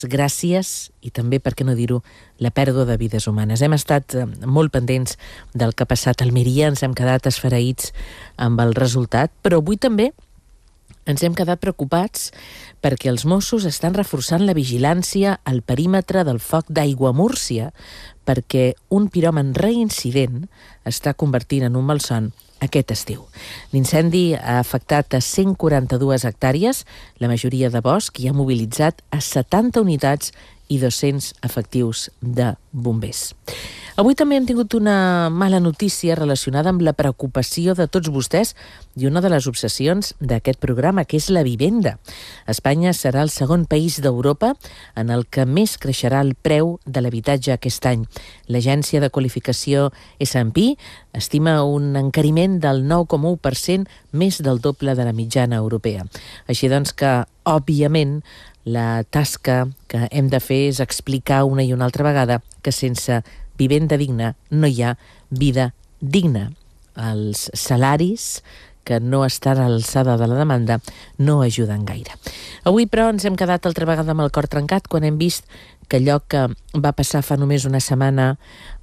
gràcies i també, per què no dir-ho, la pèrdua de vides humanes. Hem estat molt pendents del que ha passat a Almeria, ens hem quedat esfereïts amb el resultat, però avui també ens hem quedat preocupats perquè els Mossos estan reforçant la vigilància al perímetre del foc d'Aigua Múrcia perquè un piròman reincident està convertint en un malson aquest estiu. L'incendi ha afectat a 142 hectàrees, la majoria de bosc, i ha mobilitzat a 70 unitats i 200 efectius de bombers. Avui també hem tingut una mala notícia relacionada amb la preocupació de tots vostès i una de les obsessions d'aquest programa, que és la vivenda. Espanya serà el segon país d'Europa en el que més creixerà el preu de l'habitatge aquest any. L'agència de qualificació S&P estima un encariment del 9,1%, més del doble de la mitjana europea. Així doncs que, òbviament, la tasca que hem de fer és explicar una i una altra vegada que sense vivenda digna no hi ha vida digna. Els salaris que no estan a l'alçada de la demanda no ajuden gaire. Avui, però, ens hem quedat altra vegada amb el cor trencat quan hem vist que allò que va passar fa només una setmana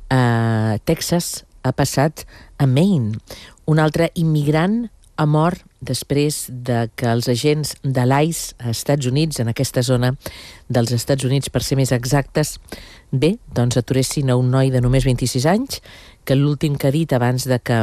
a Texas ha passat a Maine. Un altre immigrant ha mort després de que els agents de l'ICE a Estats Units, en aquesta zona dels Estats Units, per ser més exactes, doncs aturessin a un noi de només 26 anys, que l'últim que ha dit abans de que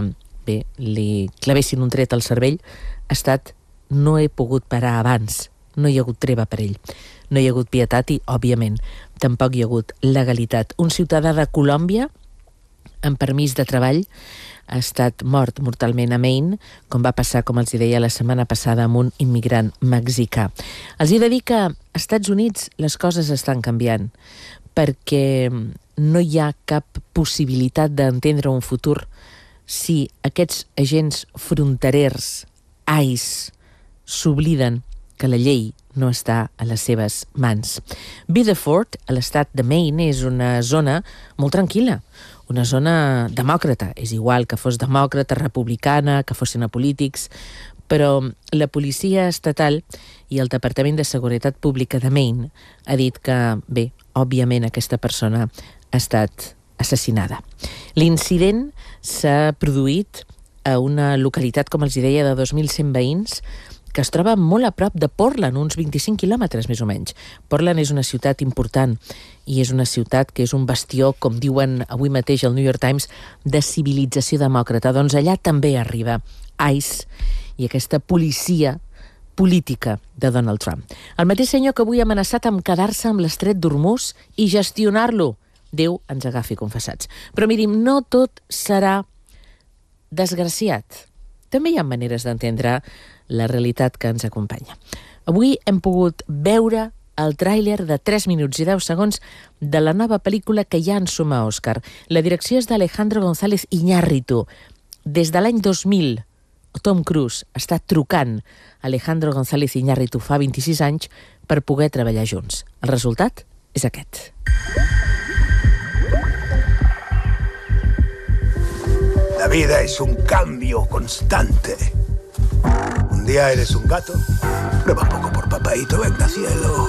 li clavessin un tret al cervell ha estat: no he pogut parar abans, no hi ha hagut treva per ell. No hi ha hagut pietat i, òbviament, tampoc hi ha hagut legalitat. Un ciutadà de Colòmbia, amb permís de treball, ha estat mort mortalment a Maine, com va passar, com els deia, la setmana passada amb un immigrant mexicà. Els he de dir que als Estats Units les coses estan canviant, perquè no hi ha cap possibilitat d'entendre un futur si aquests agents fronterers, ICE, s'obliden que la llei no està a les seves mans. Biddeford, a l'estat de Maine, és una zona molt tranquil·la, una zona demòcrata. És igual que fos demòcrata, republicana, que fossin apolítics, però la policia estatal i el Departament de Seguretat Pública de Maine ha dit que, òbviament aquesta persona ha estat assassinada. L'incident s'ha produït a una localitat, com els deia, de 2.100 veïns, que es troba molt a prop de Portland, uns 25 quilòmetres més o menys. Portland és una ciutat important i és una ciutat que és un bastió, com diuen avui mateix al New York Times, de civilització demòcrata. Doncs allà també arriba ICE i aquesta policia política de Donald Trump. El mateix senyor que avui ha amenaçat amb quedar-se amb l'estret d'Hormuz i gestionar-lo. Déu ens agafi confessats. Però mirin, no tot serà desgraciat. També hi ha maneres d'entendre la realitat que ens acompanya. Avui hem pogut veure el tràiler de 3 minuts i 10 segons de la nova pel·lícula que ja en suma Òscar. La direcció és d'Alejandro González Iñárritu. Des de l'any 2000, Tom Cruise està trucant a Alejandro González Iñárritu fa 26 anys per poder treballar junts. El resultat és aquest. La vida es un cambio constante. Un día eres un gato, prueba un poco por papaíto, venga cielo.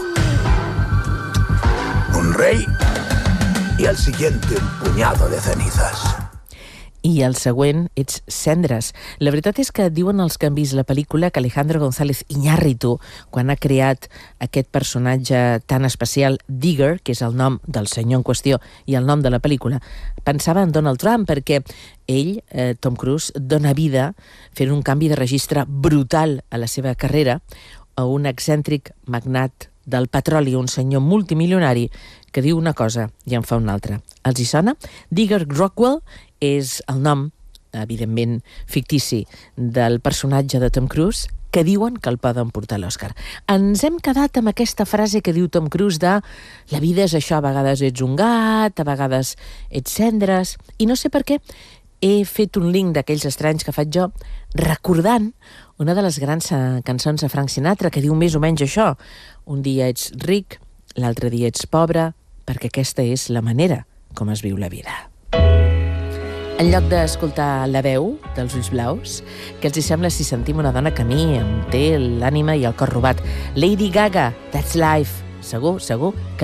Un rey y al siguiente un puñado de cenizas. I el següent, ets cendres. La veritat és que diuen els que han vist la pel·lícula que Alejandro González Iñárritu, quan ha creat aquest personatge tan especial, Digger, que és el nom del senyor en qüestió i el nom de la pel·lícula, pensava en Donald Trump, perquè ell, Tom Cruise, dona vida fent un canvi de registre brutal a la seva carrera a un excèntric magnat del petroli, un senyor multimilionari que diu una cosa i en fa una altra. Els hi sona? Digger Rockwell és el nom, evidentment fictici, del personatge de Tom Cruise, que diuen que el poden portar a l'Òscar. Ens hem quedat amb aquesta frase que diu Tom Cruise de la vida és això, a vegades ets un gat, a vegades ets cendres, i no sé per què he fet un link d'aquells estranys que faig jo, recordant una de les grans cançons de Frank Sinatra, que diu més o menys això: un dia ets ric, l'altre dia ets pobre, perquè aquesta és la manera com es viu la vida. En lloc d'escoltar la veu dels ulls blaus, què els hi sembla si sentim una dona que a mi em té l'ànima i el cor robat? Lady Gaga, That's Life. Segur que